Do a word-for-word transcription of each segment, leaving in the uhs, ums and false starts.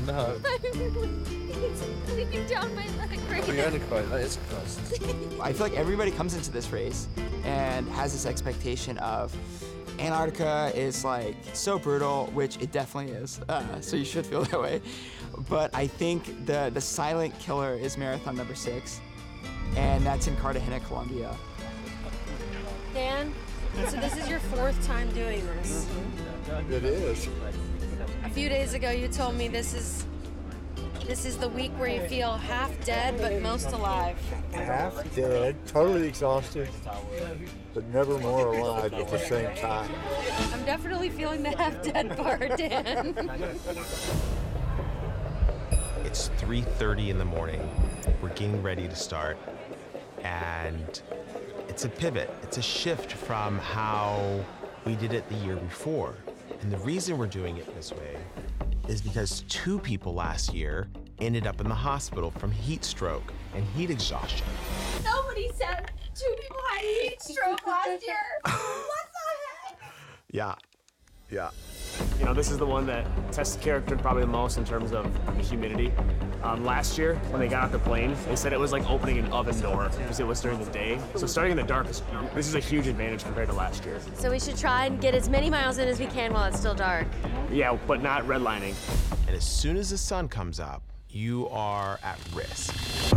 no. It's leaking down my leg right Oh, you're only quite, that is close. I feel like everybody comes into this race and has this expectation of Antarctica is like so brutal, which it definitely is, uh, so you should feel that way. But I think the, the silent killer is marathon number six, and that's in Cartagena, Colombia. Dan, so this is your fourth time doing this. It is. A few days ago, you told me this is this is the week where you feel half dead but most alive. Half dead, totally exhausted, but never more alive at the same time. I'm definitely feeling the half dead part, Dan. It's three thirty in the morning. We're getting ready to start, and it's a pivot. It's a shift from how we did it the year before. And the reason we're doing it this way is because two people last year ended up in the hospital from heat stroke and heat exhaustion. Nobody said two people had heat stroke last year. What the heck? Yeah, yeah. You know, this is the one that tests character probably the most in terms of the humidity. Um, last year, when they got off the plane, they said it was like opening an oven door because it was during the day. So starting in the dark, is, this is a huge advantage compared to last year. So we should try and get as many miles in as we can while it's still dark. Yeah, but not redlining. And as soon as the sun comes up, you are at risk.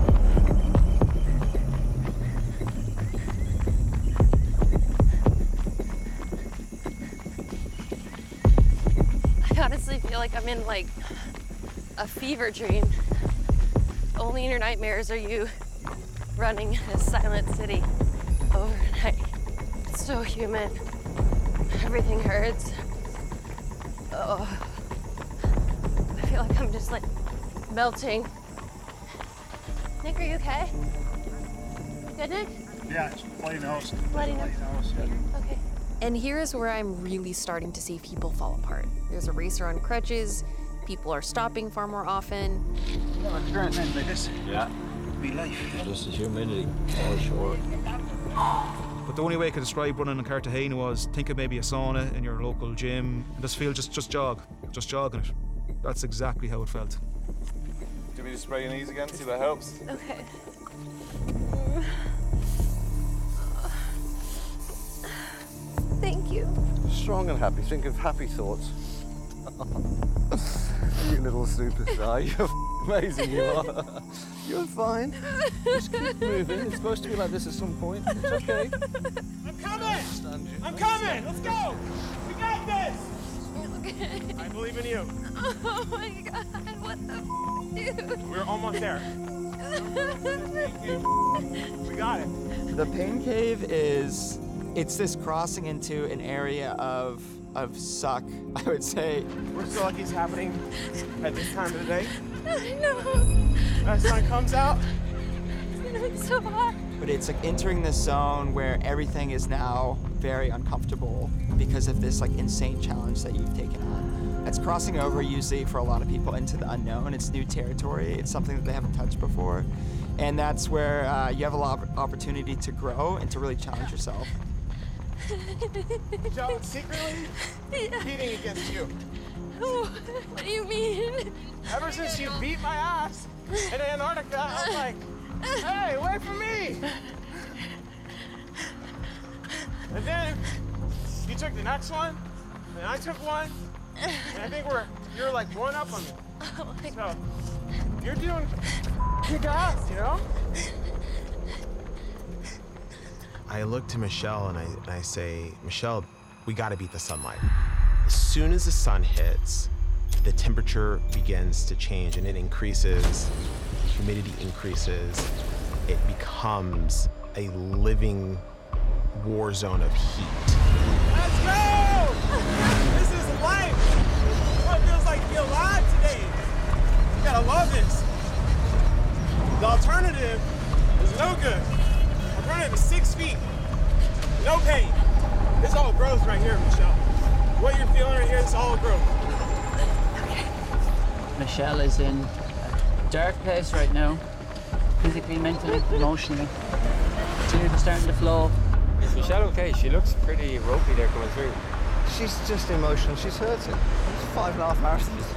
I honestly feel like I'm in like a fever dream. Only in your nightmares are you running in a silent city overnight. It's so humid. Everything hurts. Oh. I feel like I'm just like melting. Nick, are you okay? Good, Nick? Yeah, it's bloody nose. Bloody nose. Okay. And here is where I'm really starting to see people fall apart. There's a racer on crutches, people are stopping far more often. Yeah. Be life. Just the humidity, for sure. But the only way I could describe running in Cartagena was think of maybe a sauna in your local gym and just feel just just jog, just jogging it. That's exactly how it felt. Do you want me to spray your knees again, see if that helps? Okay. Thank you. Strong and happy. Think of happy thoughts. You little superstar. You're amazing, you are. You're fine. Just keep moving. It's supposed to be like this at some point. It's okay. I'm coming! I'm coming! Let's go! We got this! Okay. I believe in you. Oh my God, what the f, dude? We're almost there. We got it. The pain cave is, it's this crossing into an area of of suck, I would say. We're so lucky it's happening at this time of the day. I know. When the sun comes out. It's so hot. But it's like entering this zone where everything is now very uncomfortable because of this like insane challenge that you've taken on. It's crossing over usually for a lot of people into the unknown. It's new territory. It's something that they haven't touched before. And that's where uh, you have a lot of opportunity to grow and to really challenge yourself. Joe, secretly competing against you. What do you mean? Ever since you beat my ass in Antarctica, I was like, hey, wait for me! And then you took the next one, and I took one, and I think we're, you're like one up on me. Oh my So, you're doing kick ass, you know? I look to Michelle and I, and I say, Michelle, we gotta beat the sunlight. As soon as the sun hits, the temperature begins to change and it increases, humidity increases, it becomes a living war zone of heat. Let's go! This is life! Oh, it feels like to be alive today. You gotta love this. The alternative is no good. I'm running at six feet. No pain. It's all growth right here, Michelle. What you're feeling right here is all growth. Michelle is in a dark place right now, physically, mentally, emotionally. Tears are starting to flow. Is Michelle okay? She looks pretty ropey there coming through. She's just emotional. She's hurting. It's five and a half marathons.